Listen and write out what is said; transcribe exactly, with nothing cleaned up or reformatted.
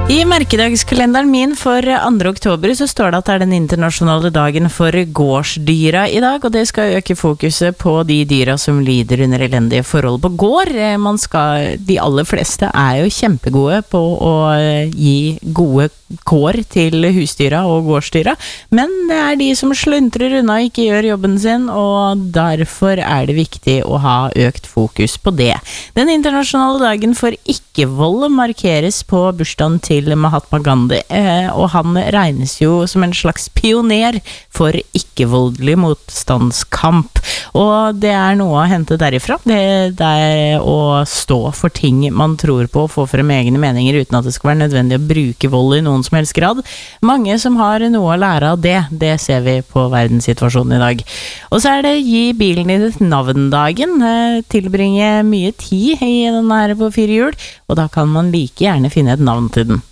I merkedagskalenderen min for andre oktober så står det at det er den internasjonale dagen for gårdsdyra I dag, og det skal øke fokuset på de dyra som lider under elendige forhold på gård. Man skal, de aller fleste er jo kjempegode på å gi gode kår til husdyra og gårdsdyra, men det er de som sluntrer unna og ikke gjør jobben sin, og derfor er det viktig å ha økt fokus på det. Den internasjonale dagen for ikke-vold markeres på bursdagen til Mahatma Gandhi, og han regnes jo som en slags pioner for ikke-voldelig motstandskamp, og det er noe å hente derifra. Det er å stå for ting man tror på, få frem egne meninger uten at det skal være nødvendig å bruke vold I noen som helst grad. Mange som har noe å lære av det, det ser vi på verdenssituasjonen I dag. Og så er det gi bilen din et navndagen, tilbringe mye tid I denne her på fire hjul, og da kan man like gjerne finne et navn til den.